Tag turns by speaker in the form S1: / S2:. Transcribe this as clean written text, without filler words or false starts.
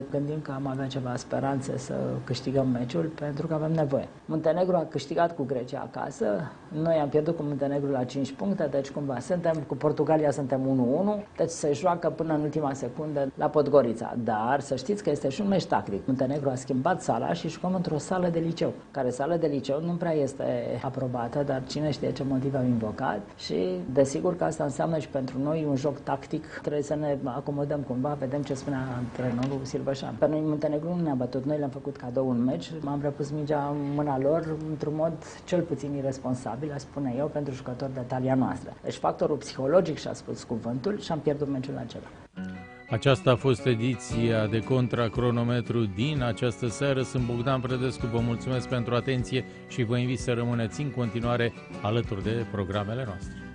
S1: Gândim că am avea ceva speranțe să câștigăm meciul pentru că avem nevoie. Muntenegru a câștigat cu Grecia acasă, noi am pierdut cu Muntenegru la 5 puncte, deci cumva suntem cu Portugalia suntem 1-1, deci se joacă până în ultima secundă la Podgorița. Dar să știți că este și un meci tactic. Muntenegru a schimbat sala și jucăm într-o sală de liceu, care sală de liceu nu prea este aprobată, dar cine știe ce motive au invocat și desigur că asta înseamnă și pentru noi un joc tactic. Trebuie să ne acomodăm cumva, vedem ce spunea antrenorul Silvășan. Pe noi Muntenegru nu ne-a bătut, noi le-am făcut cadou un meci, am repus mingea în mâna lor într-un mod cel puțin irresponsabil, aș spune eu, pentru jucători de talia noastră. Deci factorul psihologic și-a spus cuvântul și am pierdut meciul acela.
S2: Aceasta a fost ediția de Contra Cronometru din această seară. Sunt Bogdan Predescu, vă mulțumesc pentru atenție și vă invit să rămâneți în continuare alături de programele noastre.